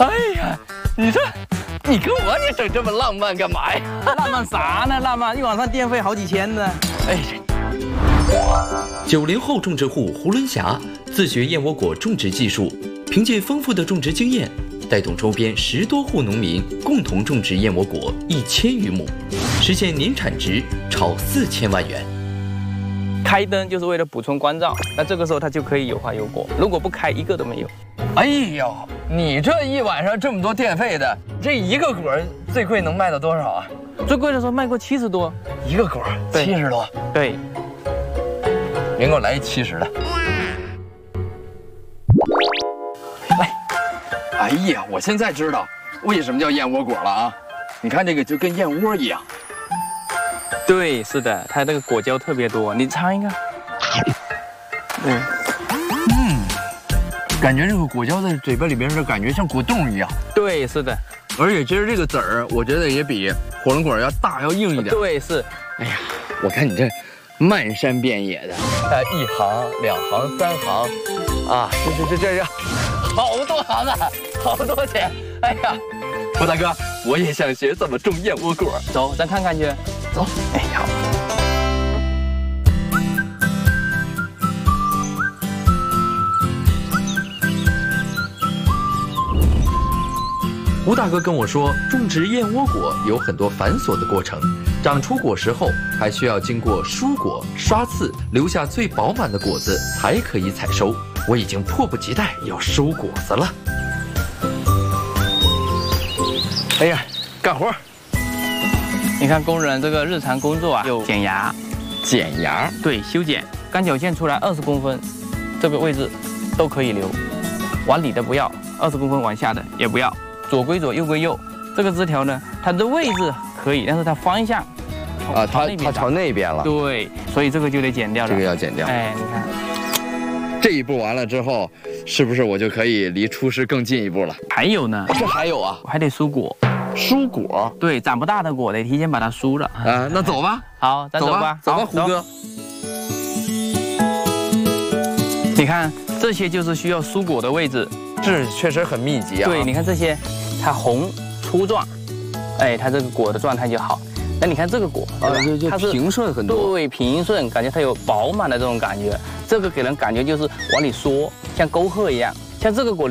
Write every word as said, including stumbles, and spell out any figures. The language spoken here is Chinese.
哎呀，你说，你跟我你整这么浪漫干嘛呀？ 浪漫啥呢？浪漫一晚上电费好几千呢。 哎， 九零后种植户胡伦霞自学燕窝果种植技术，凭借丰富的种植经验，带动周边十多户农民共同种植燕窝果一千余亩，实现年产值超四千万元。 开灯就是为了补充光照，那这个时候它就可以有花有果。如果不开，一个都没有。 哎呦，你这一晚上这么多电费的，这一个果最贵能卖到多少啊？ 最贵的时候卖过七十多， 一个果七十多。 对， 您给我来一七十的。来，哎呀，我现在知道为什么叫燕窝果了啊！你看这个就跟燕窝一样。 对，是的，它这个果胶特别多，你尝一个。对， 嗯，感觉这个果胶在嘴巴里边是感觉像果冻一样。 对，是的。 而且其实这个籽儿，我觉得也比火龙果要大要硬一点。 对，是。 哎呀，我看你这漫山遍野的，呃，一行、两行、三行，啊，这这这这这，好多行啊，好多钱。哎呀，胡大哥，我也想学怎么种燕窝果。 走，咱看看去。 走。哎，好。 胡大哥跟我说，种植燕窝果有很多繁琐的过程，长出果实后还需要经过疏果、刷刺，留下最饱满的果子才可以采收。我已经迫不及待要收果子了。 哎呀，干活！ 你看工人这个日常工作啊，有剪芽， 剪芽， 对，修剪，钢角线出来二十公分，这个位置都可以留，往里的不要，二十公分往下的也不要。左归左，右归右。这个枝条呢，它的位置可以，但是它方向啊，它它朝那边了。 对，所以这个就得剪掉了。 这个要剪掉。 哎，你看， 这一步完了之后，是不是我就可以离出师更进一步了？ 还有呢， 这还有啊， 我还得疏果。 疏果？ 对，长不大的果得提前把它疏了。 啊，那走吧。 好，咱走吧， 走吧，胡哥。 你看，这些就是需要疏果的位置。 是，确实很密集啊。 对，你看这些，它红粗壮，哎，它这个果的状态就好。那你看这个果， 啊，就就它是平顺很多。 对，平顺，感觉它有饱满的这种感觉。这个给人感觉就是往里缩，像沟壑一样。像这个果